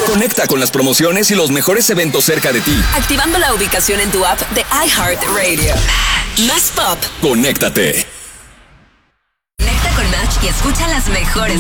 Conecta con las promociones y los mejores eventos cerca de ti. Activando la ubicación en tu app de iHeartRadio. Más pop. Conéctate. Conecta con Match y escucha las mejores